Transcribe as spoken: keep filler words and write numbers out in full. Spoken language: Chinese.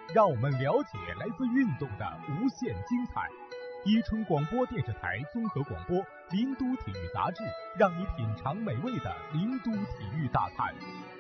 让我们了解来自运动的无限精彩。伊春广播电视台综合广播，林都体育杂志，让你品尝美味的林都体育大餐。